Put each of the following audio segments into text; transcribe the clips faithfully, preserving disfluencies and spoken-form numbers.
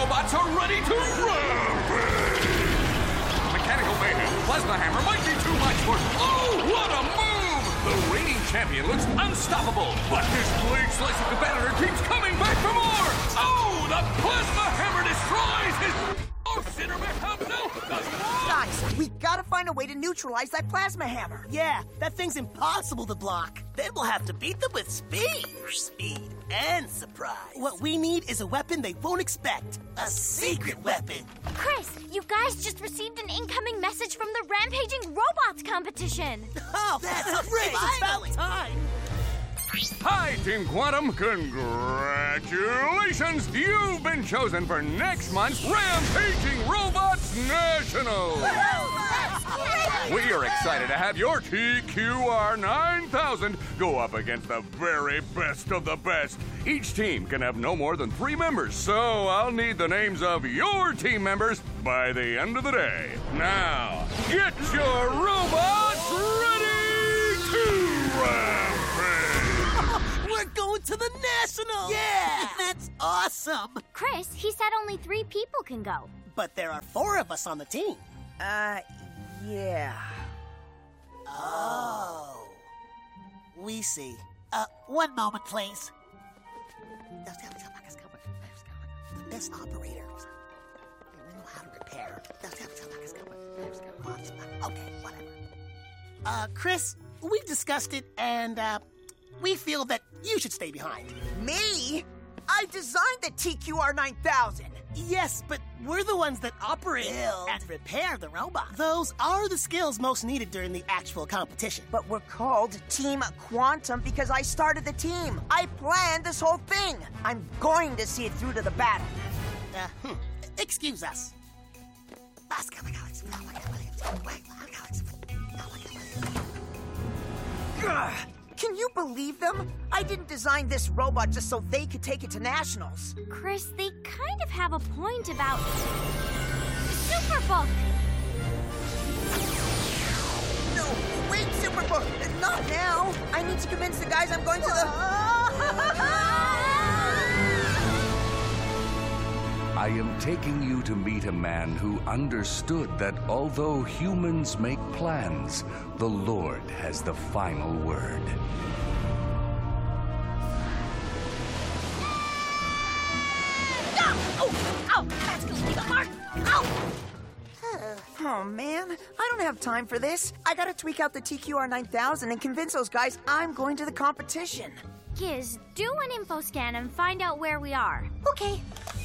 robots are ready to rampage! Mechanical mayhem. Plasma hammer might be too much for... Oh, what a move! The reigning champion looks unstoppable, but his blade-slicing competitor keeps coming back for more! Oh, the plasma hammer destroys his... Oh, Cinder no! Guys, we gotta find a way to neutralize that plasma hammer. Yeah, that thing's impossible to block. Then we'll have to beat them with speed. Speed and surprise. What we need is a weapon they won't expect. A secret weapon. Chris, you guys just received an incoming message from the Rampaging Robots competition. Oh, that's great! It's about time. Hi, Team Quantum. Congratulations! You've been chosen for next month's Rampaging Robots Nationals. We are excited to have your T Q R nine thousand go up against the very best of the best. Each team can have no more than three members, so I'll need the names of your team members by the end of the day. Now, get your robots ready to rampage! We're going to the Nationals! Yeah! That's awesome! Chris, he said only three people can go. But there are four of us on the team. Uh, yeah. Oh. We see. Uh, one moment, please. The best operator. They know how to repair. Okay, whatever. Uh, Chris, we've discussed it, and, uh, we feel that you should stay behind. Me? I designed the T Q R nine thousand. Yes, but we're the ones that operate Build. and repair the robot. Those are the skills most needed during the actual competition. But we're called Team Quantum because I started the team. I planned this whole thing. I'm going to see it through to the battle. Uh, hmm. Excuse us. Ugh. Can you believe them? I didn't design this robot just so they could take it to nationals. Chris, they kind of have a point about Superbook. No, wait, Superbook, not now. I need to convince the guys I'm going to the... I am taking you to meet a man who understood that although humans make plans, the Lord has the final word. Oh, oh, that's gonna leave a mark. Oh. Oh, man, I don't have time for this. I gotta tweak out the T Q R nine thousand and convince those guys I'm going to the competition. Giz, do an info scan and find out where we are. Okay.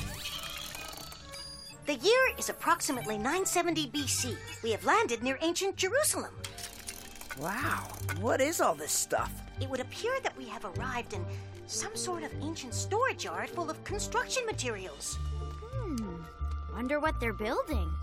The year is approximately nine seventy B C. We have landed near ancient Jerusalem. Wow, what is all this stuff? It would appear that we have arrived in some sort of ancient storage yard full of construction materials. Hmm, wonder what they're building.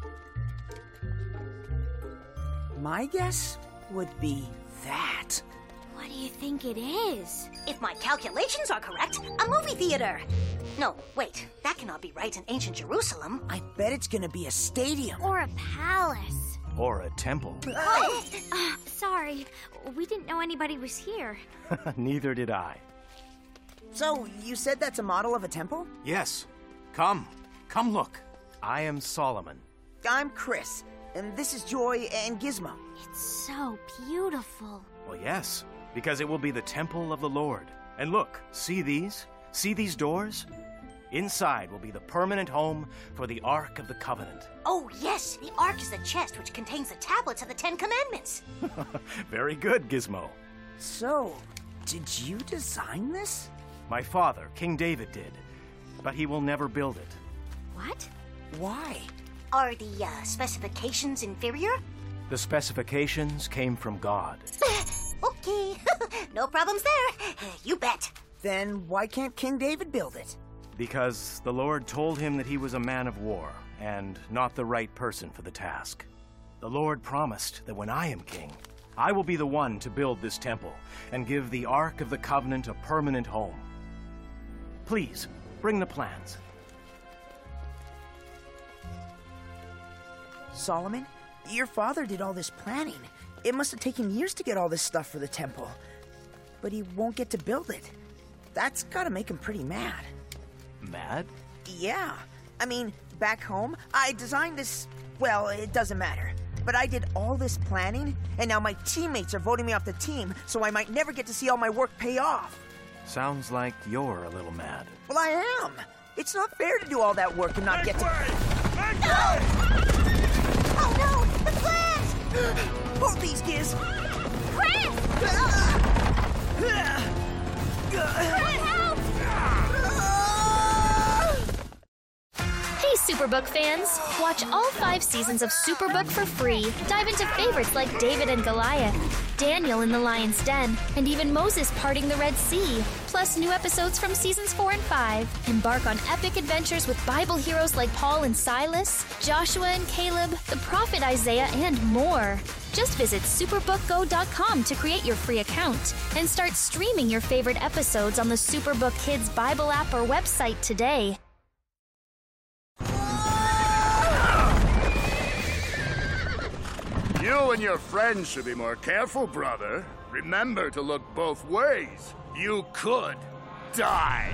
My guess would be that. What do you think it is? If my calculations are correct, a movie theater. No, wait, that cannot be right in ancient Jerusalem. I bet it's gonna be a stadium. Or a palace. Or a temple. Oh, uh, sorry, we didn't know anybody was here. Neither did I. So, you said that's a model of a temple? Yes. Come. Come look. I am Solomon. I'm Chris, and this is Joy and Gizmo. It's so beautiful. Well, yes, because it will be the temple of the Lord. And look, see these? See these doors? Inside will be the permanent home for the Ark of the Covenant. Oh, yes, the Ark is the chest which contains the tablets of the Ten Commandments. Very good, Gizmo. So, did you design this? My father, King David, did, but he will never build it. What? Why? Are the uh, specifications inferior? The specifications came from God. Okay, no problems there. You bet. Then why can't King David build it? Because the Lord told him that he was a man of war and not the right person for the task. The Lord promised that when I am king, I will be the one to build this temple and give the Ark of the Covenant a permanent home. Please, bring the plans. Solomon, your father did all this planning. It must have taken years to get all this stuff for the temple. But he won't get to build it. That's gotta make him pretty mad. Mad? Yeah. I mean, back home, I designed this... Well, it doesn't matter. But I did all this planning, and now my teammates are voting me off the team, so I might never get to see all my work pay off. Sounds like you're a little mad. Well, I am. It's not fair to do all that work and not Make get to... way! Make No! way! Oh no! The flash! Hold these, Giz! Chris! Chris, help! Hey, Superbook fans! Watch all five seasons of Superbook for free. Dive into favorites like David and Goliath, Daniel in the Lion's Den, and even Moses parting the Red Sea. Plus new episodes from seasons four and five. Embark on epic adventures with Bible heroes like Paul and Silas, Joshua and Caleb, the prophet Isaiah, and more. Just visit superbook go dot com to create your free account and start streaming your favorite episodes on the Superbook Kids Bible app or website today. You and your friends should be more careful, brother. Remember to look both ways. You could die.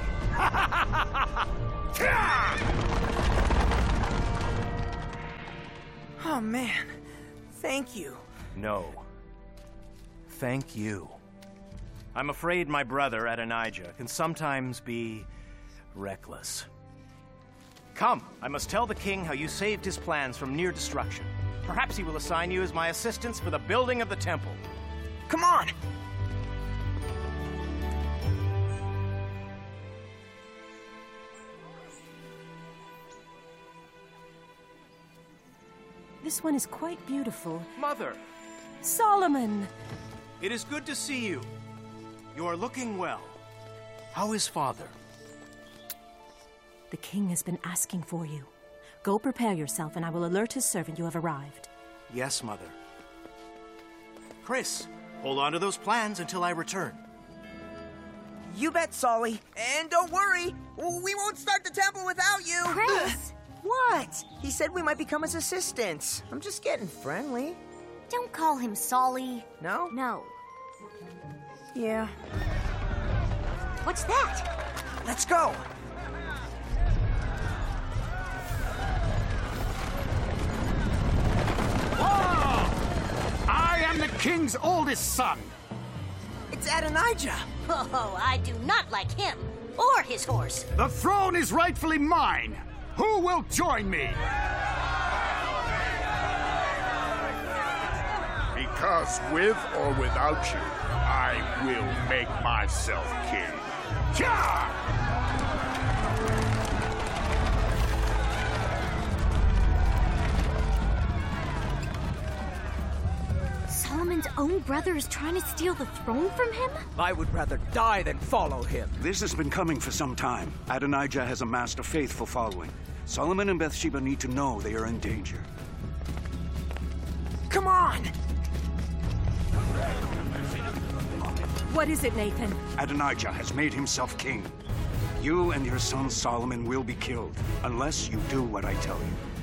Oh, man. Thank you. No. Thank you. I'm afraid my brother, Adonijah, can sometimes be reckless. Come, I must tell the king how you saved his plans from near destruction. Perhaps he will assign you as my assistants for the building of the temple. Come on! This one is quite beautiful. Mother, Solomon! it is good to see you. You are looking well. How is father? The king has been asking for you. Go prepare yourself, and I will alert his servant you have arrived. Yes, Mother. Chris, hold on to those plans until I return. You bet, Solly. And don't worry, we won't start the temple without you. Chris! What? He said we might become his assistants. I'm just getting friendly. Don't call him Solly. No? No. Yeah. What's that? Let's go. I am the king's oldest son. It's Adonijah. Oh, I do not like him or his horse. The throne is rightfully mine. Who will join me? Because with or without you, I will make myself king. Yeah! Solomon's own brother is trying to steal the throne from him? I would rather die than follow him. This has been coming for some time. Adonijah has amassed a faithful following. Solomon and Bathsheba need to know they are in danger. Come on! What is it, Nathan? Adonijah has made himself king. You and your son Solomon will be killed, unless you do what I tell you.